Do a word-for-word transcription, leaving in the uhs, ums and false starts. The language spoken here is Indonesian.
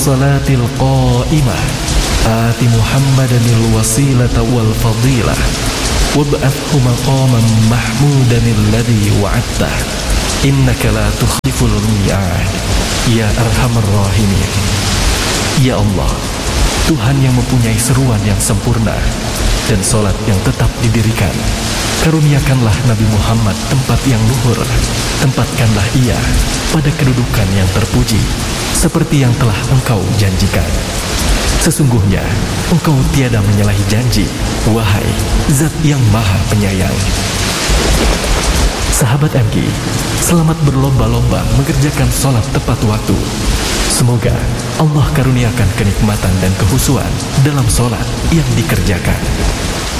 salatil qa'imah ati Muhammadanil wasilata wal fadilah wab'athhu maqaman mahmudanil ladzi wa'adtah innaka la tukhliful mi'ad ya arhamar rahimin. Ya Allah, Tuhan yang mempunyai seruan yang sempurna dan solat yang tetap didirikan, karuniakanlah Nabi Muhammad tempat yang luhur, tempatkanlah ia pada kedudukan yang terpuji seperti yang telah Engkau janjikan. Sesungguhnya Engkau tiada menyalahi janji, wahai Zat yang Maha Penyayang. Sahabat M G, selamat berlomba-lomba mengerjakan sholat tepat waktu. Semoga Allah karuniakan kenikmatan dan kehusuan dalam sholat yang dikerjakan.